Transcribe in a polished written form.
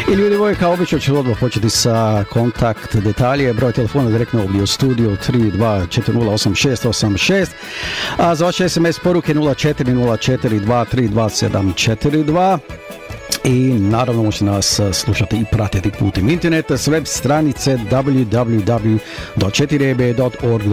I ljudi moji, kao obično ću odmah početi sa kontakt detalje, broj telefona direktno ovdje u studiju 32408686, a za vaše SMS poruke 0404232742. I naravno možete nas slušati i pratiti putem interneta s web stranice www.4eb.org